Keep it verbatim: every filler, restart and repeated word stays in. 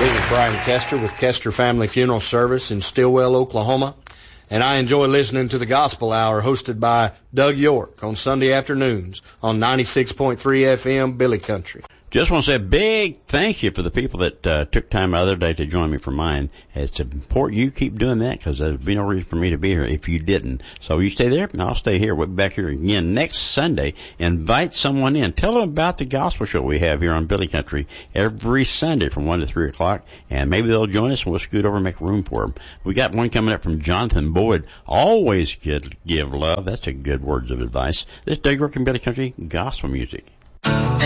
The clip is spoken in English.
This is Brian Kester with Kester Family Funeral Service in Stillwell, Oklahoma, and I enjoy listening to the Gospel Hour hosted by Doug York on Sunday afternoons on ninety-six point three F M Billy Country. Just want to say a big thank you for the people that uh, took time the other day to join me for mine. It's important you keep doing that because there'd be no reason for me to be here if you didn't. So you stay there and I'll stay here. We'll be back here again next Sunday. Invite someone in. Tell them about the gospel show we have here on Billy Country every Sunday from one to three o'clock. And maybe they'll join us and we'll scoot over and make room for them. We got one coming up from Jonathan Boyd. Always give, give love. That's a good words of advice. This is Doug York in Billy Country Gospel Music.